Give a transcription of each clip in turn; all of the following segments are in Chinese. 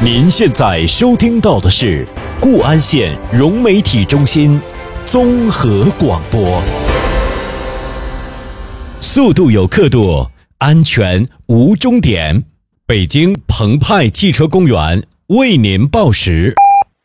您现在收听到的是固安县融媒体中心综合广播。速度有刻度，安全无终点。北京澎湃汽车公园为您报时。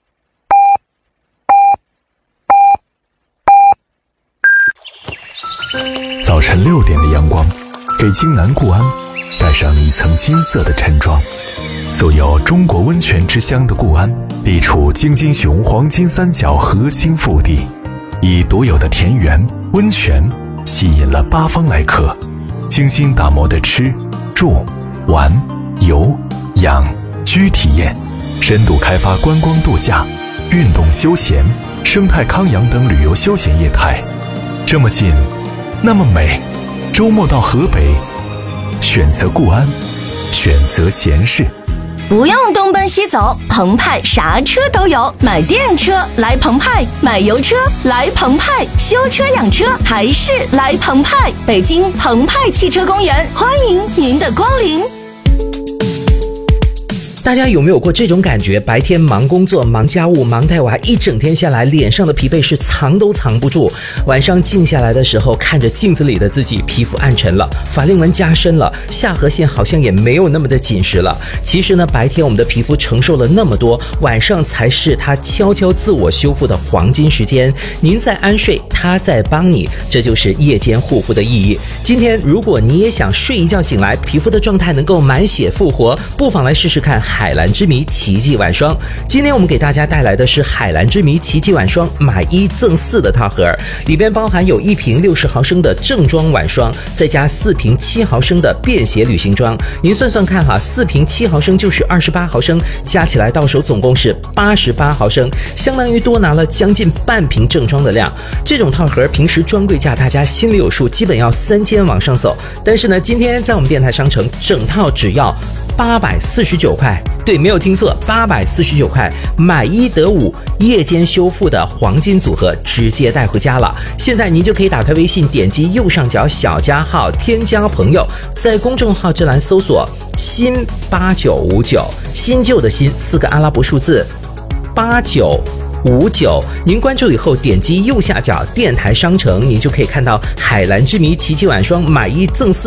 早晨6点的阳光，给京南固安带上了一层金色的晨装。素有中国温泉之乡的固安，地处京津雄黄金三角核心腹地，以独有的田园温泉吸引了八方来客。精心打磨的吃住玩游养居体验，深度开发观光度假、运动休闲、生态康养等旅游休闲业态。这么近那么美，周末到河北，选择固安，选择闲适。 不用东奔西走，澎湃啥车都有。买电车来澎湃，买油车来澎湃，修车养车还是来澎湃。北京澎湃汽车公园欢迎您的光临。 大家有没有过这种感觉？白天忙工作、忙家务、忙带娃，一整天下来，脸上的疲惫是藏都藏不住。晚上静下来的时候，看着镜子里的自己，皮肤暗沉了，法令纹加深了，下颌线好像也没有那么的紧实了。其实呢，白天我们的皮肤承受了那么多，晚上才是它悄悄自我修复的黄金时间。您在安睡，它在帮你，这就是夜间护肤的意义。今天如果你也想睡一觉醒来，皮肤的状态能够满血复活，不妨来试试看海蓝之谜奇迹晚霜。今天我们给大家带来的是海蓝之谜奇迹晚霜买1赠4的套盒，里边包含有1瓶60毫升的正装晚霜，再加4瓶7毫升的便携旅行装。您算算看哈，4瓶7毫升就是28毫升，加起来到手总共是88毫升，相当于多拿了将近半瓶正装的量。这种套盒平时专柜价大家心里有数，基本要3000往上走。但是呢，今天在我们电台商城整套只要849块。对，没有听错，849块买1得5，夜间修复的黄金组合直接带回家了。现在您就可以打开微信，点击右上角小加号，添加朋友，在公众号这栏搜索新8959，新旧的新4个阿拉伯数字8959，您关注以后点击右下角电台商城，您就可以看到海蓝之谜奇迹晚霜买1赠4